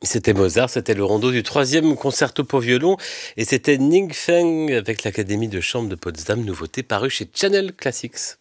C'était Mozart, c'était le rondo du troisième concerto pour violon et c'était Ning Feng avec l'Académie de chambre de Potsdam, nouveauté parue chez Channel Classics.